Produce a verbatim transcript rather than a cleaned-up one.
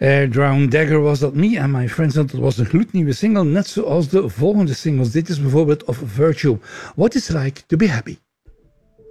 Uh, Drown Dagger was dat, Me and My Friends. En dat was een gloednieuwe single, net zoals de volgende singles. Dit is bijvoorbeeld Of Virtue. What It's Like to Be Happy.